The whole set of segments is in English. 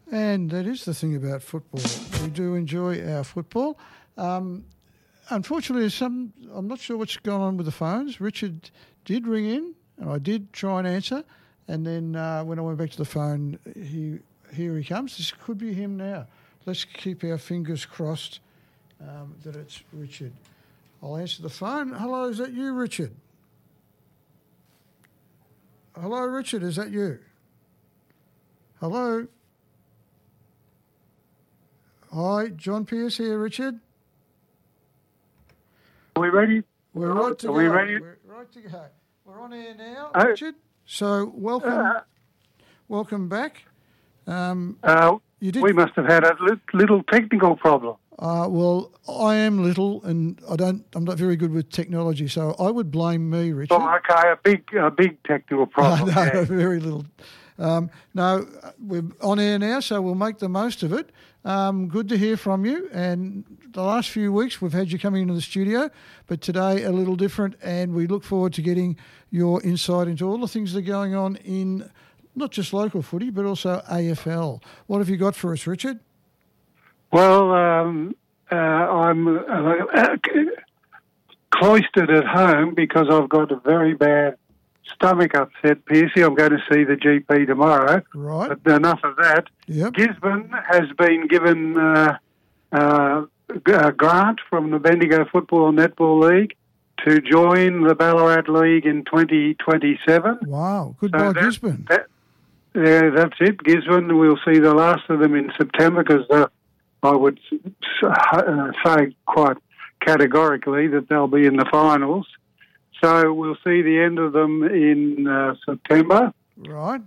And that is the thing about football. We do enjoy our football. Unfortunately, I'm not sure what's going on with the phones. Richard did ring in, and I did try and answer. And then when I went back to the phone, here he comes. This could be him now. Let's keep our fingers crossed that it's Richard. I'll answer the phone. Hello, is that you, Richard? Hello, Richard, is that you? Hello? Hi, John Pearce here, Richard. Are we ready? We're right to go. We ready? We're right to go. We're on air now, Oh. Richard. So welcome back. You did. We must have had a little technical problem. Well, I am little, and I'm not very good with technology, so I would blame me, Richard. Oh, okay, a big technical problem. No, yeah. very little. No, we're on air now, so we'll make the most of it. Good to hear from you. And the last few weeks we've had you coming into the studio, but today a little different, and we look forward to getting your insight into all the things that are going on in not just local footy, but also AFL. What have you got for us, Richard? Well, I'm cloistered at home because I've got a very bad stomach upset, Piercy. I'm going to see the GP tomorrow. Right. But enough of that. Yep. Gisborne has been given a grant from the Bendigo Football and Netball League to join the Ballarat League in 2027. Wow. Goodbye, Gisborne. That's it. Gisborne, we'll see the last of them in September because I would say quite categorically that they'll be in the finals. So we'll see the end of them in September. Right.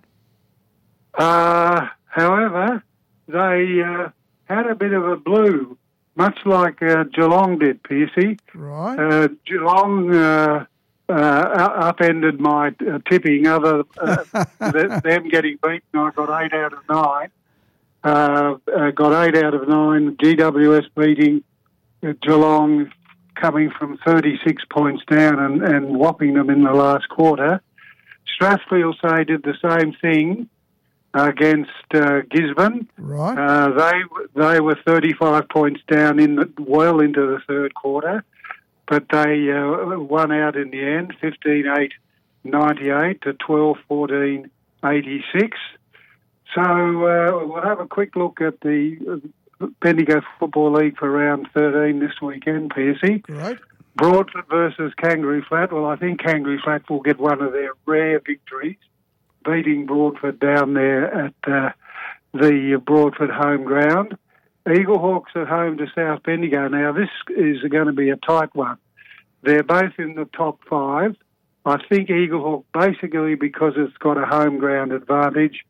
However, they had a bit of a blue, much like Geelong did, Piercy. Right. Geelong upended my tipping. Other them getting beaten, I got 8 out of 9. Got 8 out of 9. GWS beating Geelong, coming from 36 points down and whopping them in the last quarter. Strathfield say did the same thing against Gisborne. Right. They were 35 points down well into the third quarter, but they won out in the end, 15-8-98 to 12-14-86. So we'll have a quick look at the Bendigo Football League for round 13 this weekend, Piercy. Right. Broadford versus Kangaroo Flat. Well, I think Kangaroo Flat will get one of their rare victories, beating Broadford down there at the Broadford home ground. Eaglehawks at home to South Bendigo. Now, this is going to be a tight one. They're both in the top 5. I think Eaglehawk, basically because it's got a home ground advantage,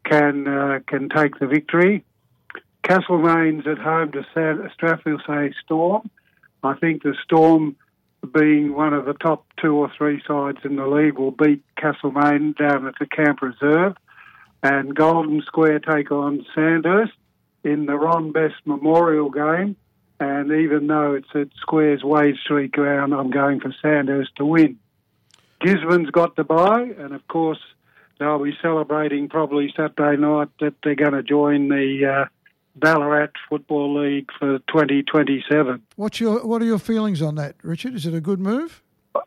can take the victory. Castlemaine's at home to Strathfield say Storm. I think the Storm, being one of the top 2 or 3 sides in the league, will beat Castlemaine down at the Camp Reserve. And Golden Square take on Sandhurst in the Ron Best Memorial game. And even though it's at Square's Wade Street ground, I'm going for Sandhurst to win. Gisborne's got the bye, and of course they'll be celebrating probably Saturday night that they're going to join the Ballarat Football League for 2027. What are your feelings on that, Richard? Is it a good move?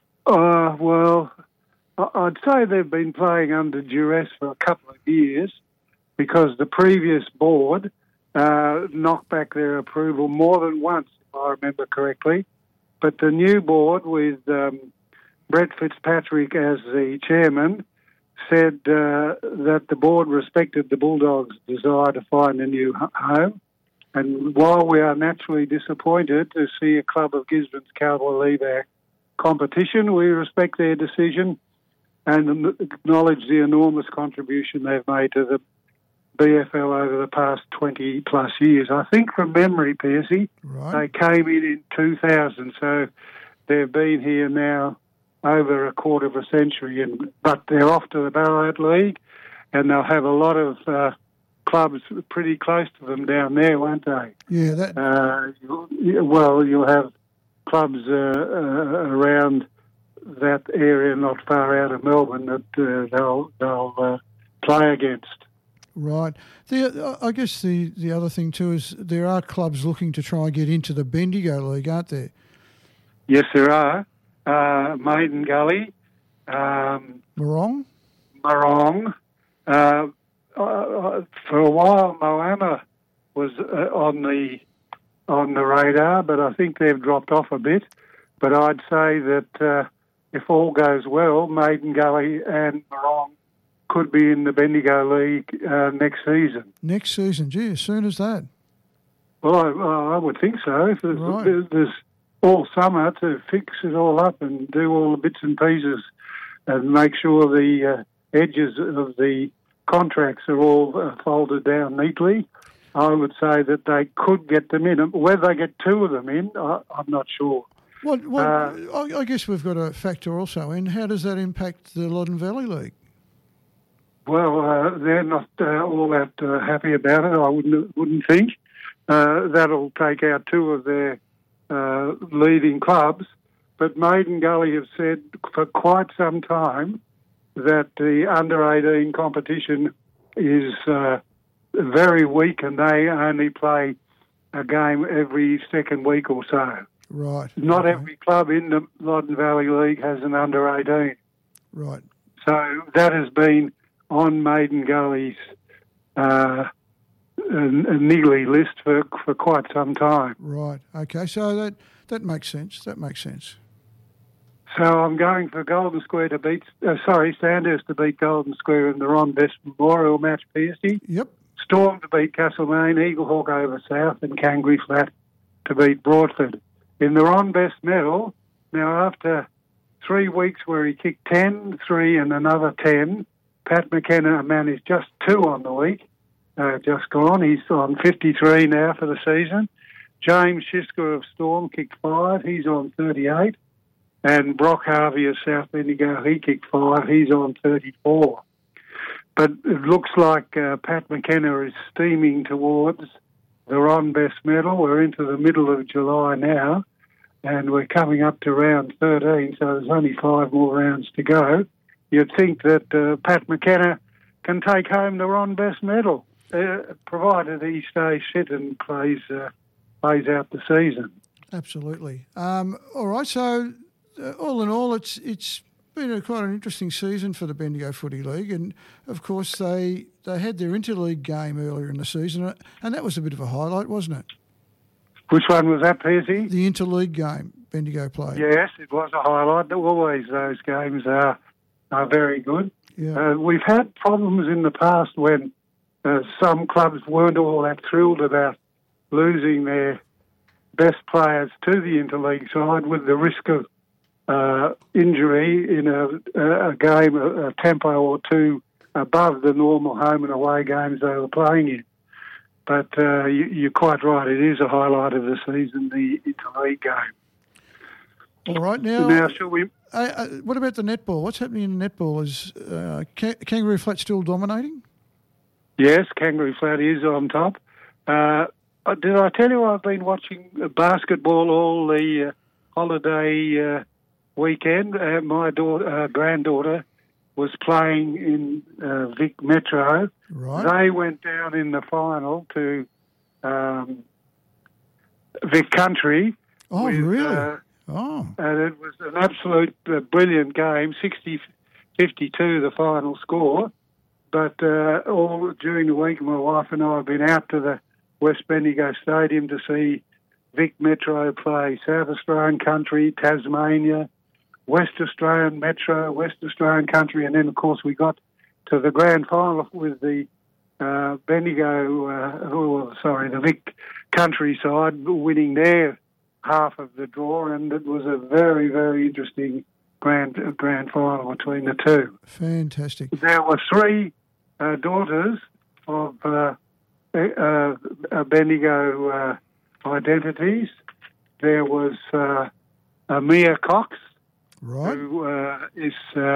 Well, I'd say they've been playing under duress for a couple of years because the previous board knocked back their approval more than once, if I remember correctly. But the new board with Brett Fitzpatrick as the chairman said that the board respected the Bulldogs' desire to find a new home. And while we are naturally disappointed to see a club of Gisborne's calibre leave our competition, we respect their decision and acknowledge the enormous contribution they've made to the BFL over the past 20-plus years. I think from memory, Piercy, right, they came in 2000, so they've been here now over a quarter of a century, but they're off to the Ballarat League, and they'll have a lot of clubs pretty close to them down there, won't they? Yeah. You'll have clubs around that area, not far out of Melbourne, that they'll play against. Right. I guess the other thing too is there are clubs looking to try and get into the Bendigo League, aren't there? Yes, there are. Maiden Gully, Morong? Morong. For a while, Moama was on the radar, but I think they've dropped off a bit. But I'd say that if all goes well, Maiden Gully and Morong could be in the Bendigo League next season. Next season, gee, as soon as that. Well, I would think so. If there's all summer to fix it all up and do all the bits and pieces and make sure the edges of the contracts are all folded down neatly, I would say that they could get them in. Whether they get two of them in, I'm not sure. I guess we've got a factor also in. How does that impact the Loddon Valley League? Well, they're not all that happy about it, I wouldn't think. That'll take out two of their leading clubs. But Maiden Gully have said for quite some time that the under-18 competition is very weak and they only play a game every second week or so. Right. Not every club in the Loddon Valley League has an under-18. Right. So that has been on Maiden Gully's niggly list for quite some time. Right. Okay. So that makes sense. That makes sense. So I'm going for Golden Square to beat, Sandhurst to beat Golden Square in the Ron Best Memorial match, Piercy. Yep. Storm to beat Castlemaine, Eaglehawk over South, and Canterbury Flat to beat Broadford. In the Ron Best medal, now after 3 weeks where he kicked 10, 3 and another 10, Pat McKenna managed just 2 on the week, just gone. He's on 53 now for the season. James Shisker of Storm kicked 5, he's on 38. And Brock Harvey of South Bendigo, he kicked 5, he's on 34. But it looks like Pat McKenna is steaming towards the Ron Best medal. We're into the middle of July now, and we're coming up to round 13, so there's only 5 more rounds to go. You'd think that Pat McKenna can take home the Ron Best medal, provided he stays fit and plays out the season. Absolutely. All right, so all in all, it's been quite an interesting season for the Bendigo Footy League, and of course they had their interleague game earlier in the season, and that was a bit of a highlight, wasn't it? Which one was that, Percy? The interleague game Bendigo played. Yes, it was a highlight. Always those games are very good. Yeah. We've had problems in the past when some clubs weren't all that thrilled about losing their best players to the interleague side with the risk of injury in a game, a tempo or two above the normal home and away games they were playing in. But you're quite right, it is a highlight of the season, the interleague game. All right, now shall we... what about the netball? What's happening in netball? Is Kangaroo Flat still dominating? Yes, Kangaroo Flat is on top. Did I tell you I've been watching basketball all the holiday weekend? My granddaughter was playing in Vic Metro. Right. They went down in the final to Vic Country. Oh, really? And it was an absolute brilliant game, 60-52 the final score. But all during the week, my wife and I have been out to the West Bendigo Stadium to see Vic Metro play South Australian Country, Tasmania, West Australian Metro, West Australian Country, and then, of course, we got to the grand final with the the Vic Country side winning their half of the draw, and it was a very, very interesting grand final between the two. Fantastic. There were 3 daughters of Bendigo identities. There was Mia Cox, right, who is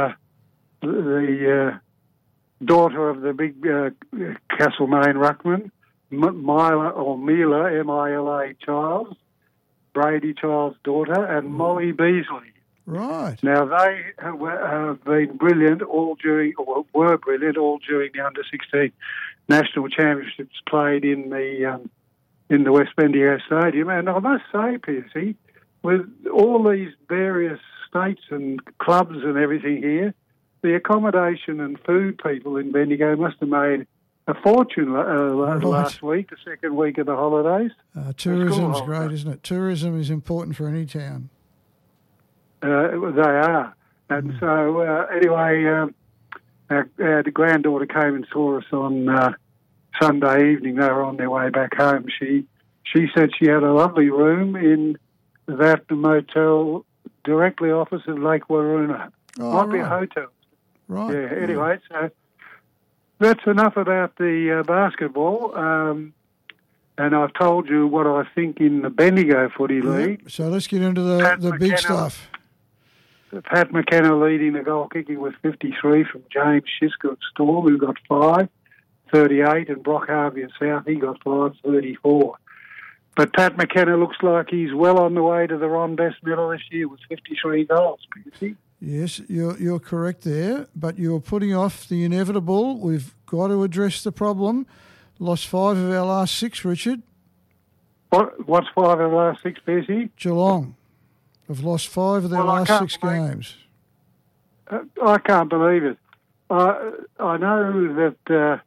the daughter of the big Castlemaine ruckman, Mila M-I-L-A Childs, Brady Childs' daughter, and Molly Beasley. Right. Now, they have been brilliant were brilliant all during the under-16 national championships played in the West Bendigo Stadium. And I must say, Piercy, with all these various states and clubs and everything here, the accommodation and food people in Bendigo must have made a fortune last week, the second week of the holidays. Tourism's great, isn't it? Tourism is important for any town. They are. And so, anyway, the granddaughter came and saw us on Sunday evening. They were on their way back home. She said she had a lovely room in that motel directly opposite Lake Waroona. Might be a hotel. Right. Yeah, anyway, so that's enough about the basketball. And I've told you what I think in the Bendigo Footy League. So let's get into the big stuff. Pat McKenna leading the goal kicking with 53 from James Shiska at Storm, who got 5, 38, and Brock Harvey at South, he got 5, 34. But Pat McKenna looks like he's well on the way to the Ron Best medal this year with 53 goals. Yes, you're correct there, but you're putting off the inevitable. We've got to address the problem. Lost 5 of our last 6, Richard. What's 5 of the last 6, Piercy? Geelong have lost 5 of their last 6 games. I can't believe it. I know that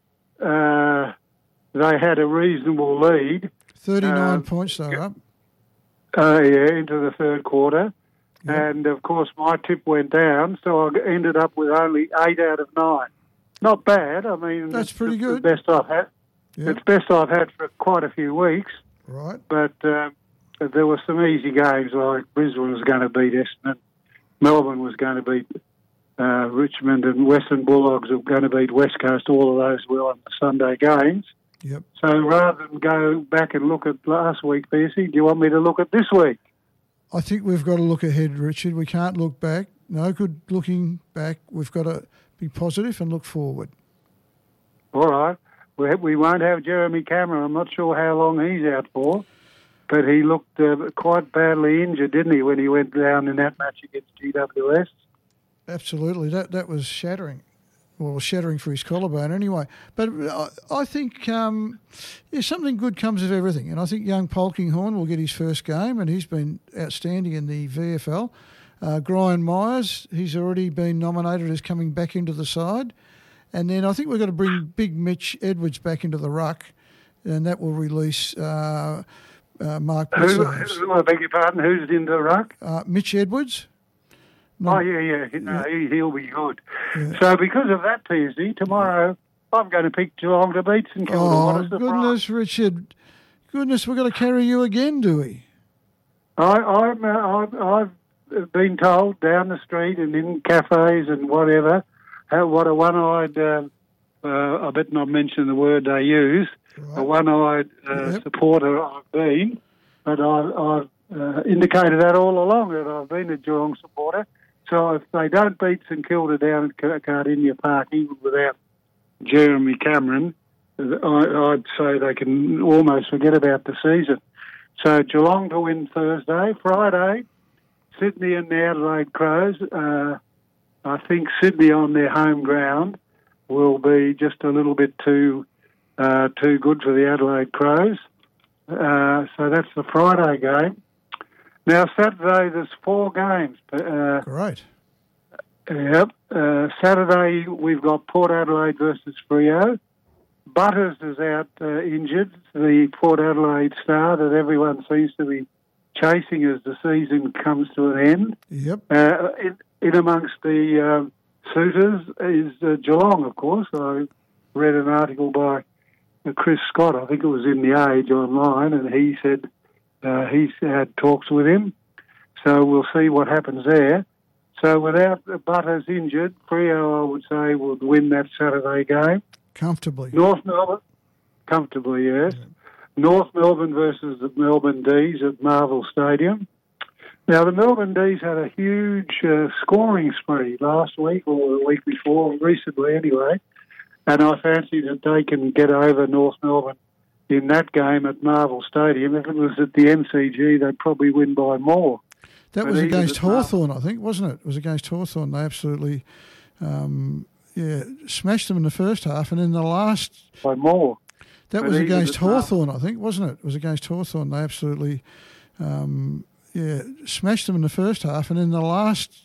they had a reasonable lead. 39 points they're up. Into the third quarter. Yep. And, of course, my tip went down, so I ended up with only 8 out of 9. Not bad. I mean, that's pretty good. The best I've had. Yep. It's best I've had for quite a few weeks. Right. But there were some easy games, like Brisbane was going to beat Essendon, Melbourne was going to beat Richmond, and Western Bulldogs were going to beat West Coast. All of those were on the Sunday games. Yep. So rather than go back and look at last week, Piercy, do you want me to look at this week? I think we've got to look ahead, Richard. We can't look back. No good looking back. We've got to be positive and look forward. All right. We won't have Jeremy Cameron. I'm not sure how long he's out for, but he looked quite badly injured, didn't he, when he went down in that match against GWS? Absolutely. That was shattering. Well, shattering for his collarbone anyway. But I think something good comes of everything. And I think young Polkinghorne will get his first game, and he's been outstanding in the VFL. Brian Myers, he's already been nominated as coming back into the side. And then I think we've got to bring big Mitch Edwards back into the ruck, and that will release Mark Bledsoe. I beg your pardon, who's in the ruck? Mitch Edwards. No. Oh, yeah. No, he'll be good. Yeah. So because of that, Tuesday, tomorrow, I'm going to pick Geelong to beat St Kilda. Oh, goodness, Richard. Goodness, we've got to carry you again, do we? I've been told down the street and in cafes and whatever, what a one-eyed, I better not mention the word they use, right. A one-eyed supporter I've been, but I've indicated that all along, that I've been a Geelong supporter. So if they don't beat St Kilda down at Cardinia Park, even without Jeremy Cameron, I'd say they can almost forget about the season. So Geelong to win Thursday. Friday, Sydney and the Adelaide Crows. I think Sydney on their home ground will be just a little bit too good for the Adelaide Crows. So that's the Friday game. Now, Saturday, there's 4 games. Great. Yep. Saturday, we've got Port Adelaide versus Freo. Butters is out injured, the Port Adelaide star that everyone seems to be chasing as the season comes to an end. Yep. In amongst the suitors is Geelong, of course. I read an article by Chris Scott, I think it was in The Age online, and he said he's had talks with him. So we'll see what happens there. So without Butters injured, Freo, I would say, would win that Saturday game. Comfortably. North Melbourne, comfortably, yes. Yeah. North Melbourne versus the Melbourne D's at Marvel Stadium. Now, the Melbourne D's had a huge scoring spree last week or the week before, recently anyway, and I fancy that they can get over North Melbourne in that game at Marvel Stadium. If it was at the MCG, they'd probably win by more. That was against Hawthorn, I think, wasn't it? It was against Hawthorn. They absolutely smashed them in the first half, and in the last by more. That was against Hawthorn, I think, wasn't it? It was against Hawthorn. They absolutely, smashed them in the first half, and in the last